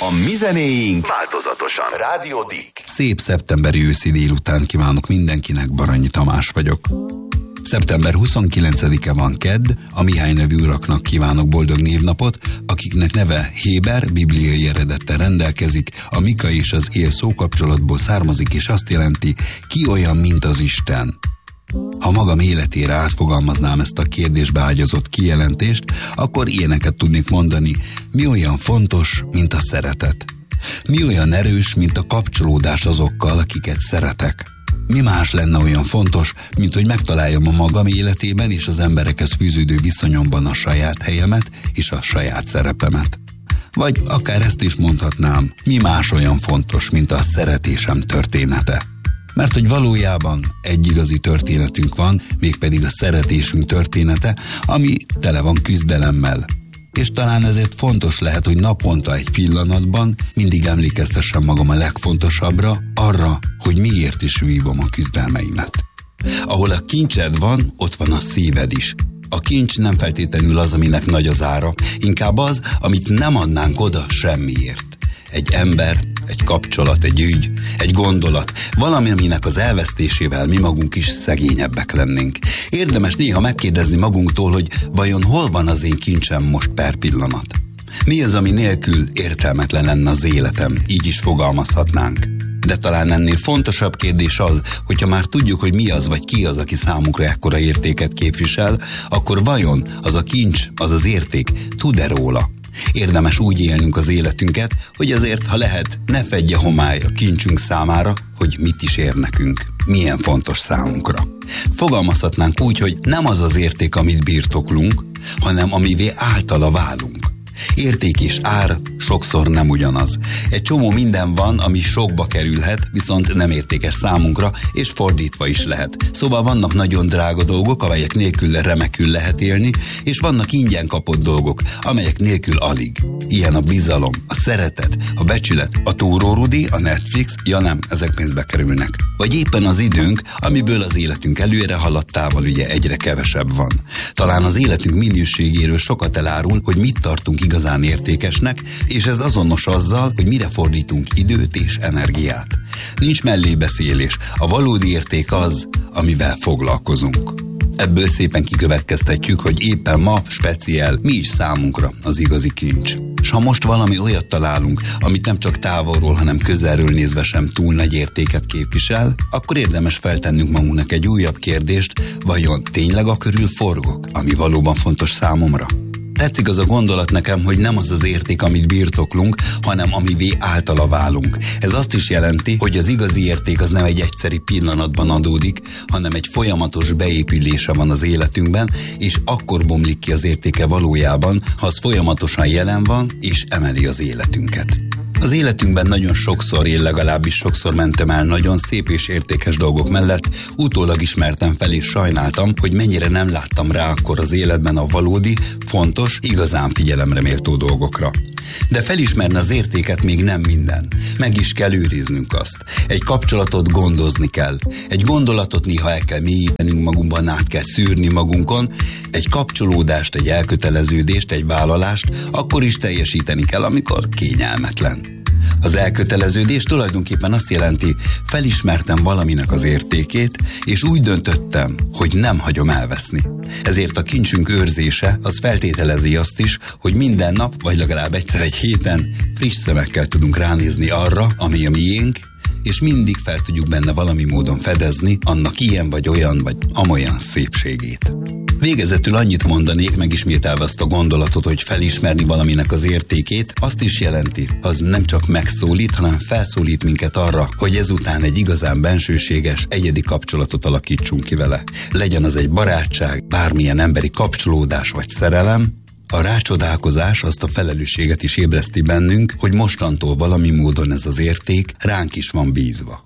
A mi zenéink változatosan. Rádió Dick. Szép szeptemberi őszi délután kívánok mindenkinek, Baranyi Tamás vagyok. Szeptember 29-e van kedd, a Mihály nevű uraknak kívánok boldog névnapot, akiknek neve Héber, bibliai eredettel rendelkezik, a Mika és az él szókapcsolatból származik, és azt jelenti, ki olyan, mint az Isten. Ha magam életére átfogalmaznám ezt a kérdésbe ágyazott kijelentést, akkor ilyeneket tudnék mondani: mi olyan fontos, mint a szeretet? Mi olyan erős, mint a kapcsolódás azokkal, akiket szeretek? Mi más lenne olyan fontos, mint hogy megtaláljam a magam életében és az emberekhez fűződő viszonyomban a saját helyemet és a saját szerepemet? Vagy akár ezt is mondhatnám, mi más olyan fontos, mint a szeretésem története? Mert hogy valójában egy igazi történetünk van, mégpedig a szeretésünk története, ami tele van küzdelemmel. És talán ezért fontos lehet, hogy naponta egy pillanatban mindig emlékeztessem magam a legfontosabbra, arra, hogy miért is vívom a küzdelmeimet. Ahol a kincsed van, ott van a szíved is. A kincs nem feltétlenül az, aminek nagy az ára, inkább az, amit nem adnánk oda semmiért. Egy ember, egy kapcsolat, egy ügy, egy gondolat, valami, aminek az elvesztésével mi magunk is szegényebbek lennénk. Érdemes néha megkérdezni magunktól, hogy vajon hol van az én kincsem most per pillanat? Mi az, ami nélkül értelmetlen lenne az életem, így is fogalmazhatnánk. De talán ennél fontosabb kérdés az, hogyha már tudjuk, hogy mi az vagy ki az, aki számunkra ekkora értéket képvisel, akkor vajon az a kincs, az az érték tud-e róla? Érdemes úgy élnünk az életünket, hogy azért, ha lehet, ne fedje homály a kincsünk számára, hogy mit is ér nekünk, milyen fontos számunkra. Fogalmazhatnánk úgy, hogy nem az az érték, amit birtoklunk, hanem amivé általa válunk. Érték és ár sokszor nem ugyanaz. Egy csomó minden van, ami sokba kerülhet, viszont nem értékes számunkra, és fordítva is lehet. Szóval vannak nagyon drága dolgok, amelyek nélkül remekül lehet élni, és vannak ingyen kapott dolgok, amelyek nélkül alig. Ilyen a bizalom, a szeretet, a becsület, a túrórudi, a Netflix, ja nem, ezek pénzbe kerülnek. Vagy éppen az időnk, amiből az életünk előre haladtával ugye egyre kevesebb van. Talán az életünk minőségéről sokat elárul, hogy mit tartunk igazán értékesnek, és ez azonos azzal, hogy mire fordítunk időt és energiát. Nincs mellébeszélés, a valódi érték az, amivel foglalkozunk. Ebből szépen kikövetkeztetjük, hogy éppen ma speciál mi is számunkra az igazi kincs. És ha most valami olyat találunk, amit nem csak távolról, hanem közelről nézve sem túl nagy értéket képvisel, akkor érdemes feltennünk magunknak egy újabb kérdést, vajon tényleg a körül forgok, ami valóban fontos számomra? Tetszik az a gondolat nekem, hogy nem az az érték, amit birtoklunk, hanem amivé általa válunk. Ez azt is jelenti, hogy az igazi érték az nem egy egyszeri pillanatban adódik, hanem egy folyamatos beépülése van az életünkben, és akkor bomlik ki az értéke valójában, ha az folyamatosan jelen van, és emeli az életünket. Az életünkben nagyon sokszor, én legalábbis sokszor mentem el nagyon szép és értékes dolgok mellett, utólag ismertem fel és sajnáltam, hogy mennyire nem láttam rá akkor az életben a valódi, fontos, igazán figyelemre méltó dolgokra. De felismerni az értéket még nem minden. Meg is kell őriznünk azt. Egy kapcsolatot gondozni kell. Egy gondolatot néha el kell mélyítenünk magunkban, át kell szűrni magunkon. Egy kapcsolódást, egy elköteleződést, egy vállalást akkor is teljesíteni kell, amikor kényelmetlen. Az elköteleződés tulajdonképpen azt jelenti, felismertem valaminek az értékét, és úgy döntöttem, hogy nem hagyom elveszni. Ezért a kincsünk őrzése az feltételezi azt is, hogy minden nap, vagy legalább egyszer egy héten friss szemekkel tudunk ránézni arra, ami a miénk, és mindig fel tudjuk benne valami módon fedezni annak ilyen vagy olyan vagy amolyan szépségét. Végezetül annyit mondanék, megismételve azt a gondolatot, hogy felismerni valaminek az értékét, azt is jelenti, az nem csak megszólít, hanem felszólít minket arra, hogy ezután egy igazán bensőséges, egyedi kapcsolatot alakítsunk ki vele. Legyen az egy barátság, bármilyen emberi kapcsolódás vagy szerelem, a rácsodálkozás azt a felelősséget is ébreszti bennünk, hogy mostantól valami módon ez az érték ránk is van bízva.